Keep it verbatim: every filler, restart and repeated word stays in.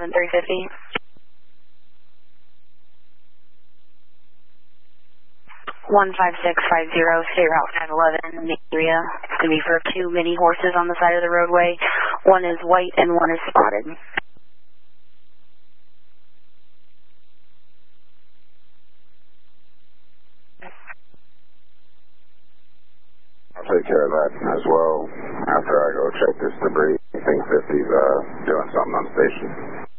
three fifty. one five six five zero, state route five eleven, the area. It's going to be for two mini horses on the side of the roadway. One is white and one is spotted. I'll take care of that as well after I go check this debris. I think fifty's uh, doing something on station.